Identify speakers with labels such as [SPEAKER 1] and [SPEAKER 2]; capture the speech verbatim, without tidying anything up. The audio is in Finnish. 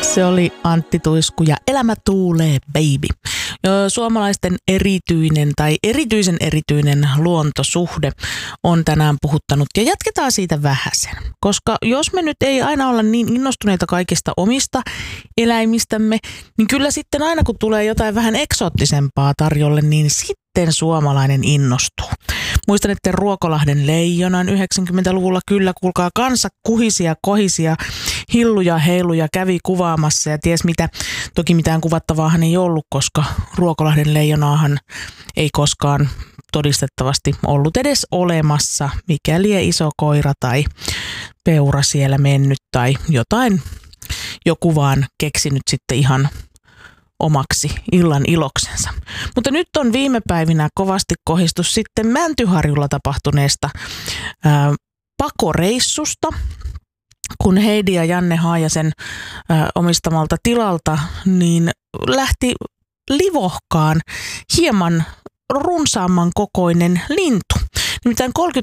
[SPEAKER 1] Se oli Antti Tuisku ja Elämä tuulee, baby. Suomalaisten erityinen tai erityisen erityinen luontosuhde on tänään puhuttanut ja jatketaan siitä vähäsen. Koska jos me nyt ei aina olla niin innostuneita kaikista omista eläimistämme, niin kyllä sitten aina kun tulee jotain vähän eksoottisempaa tarjolle, niin sitten suomalainen innostuu. Muistan, että Ruokolahden leijonan yhdeksänkymmentäluvulla kyllä, kuulkaa, kansa kuhisia, kohisia, hilluja, heiluja kävi kuvaamassa ja ties mitä. Toki mitään kuvattavaahan ei ollut, koska Ruokolahden leijonaahan ei koskaan todistettavasti ollut edes olemassa, mikäli iso koira tai peura siellä mennyt tai jotain joku vaan keksinyt sitten ihan omaksi illan iloksensa. Mutta nyt on viime päivinä kovasti kohistus sitten Mäntyharjulla tapahtuneesta ää, pakoreissusta, kun Heidi ja Janne Haajasen ää, omistamalta tilalta niin lähti livohkaan hieman runsaamman kokoinen lintu. Nimittäin